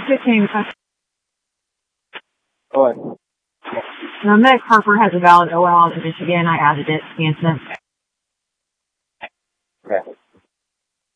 15. What? Meg Harper has a valid OL in Michigan. I added it. Hanson.